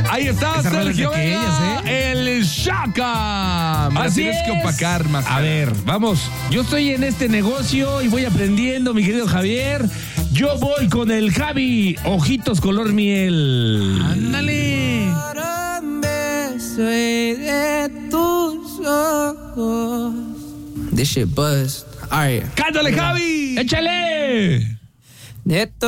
Ahí está Esa rola es de Sergio aquellas, Vega, el Shaka. Me Así tienes que es. opacar más. A ver, vamos. Yo estoy en este negocio y voy aprendiendo, mi querido Javier. Yo voy con el Javi. Ojitos color miel. Ándale. Soy de tus ojos. This shit buzzed. Alright. Cántale, Javi. ¡Échale! De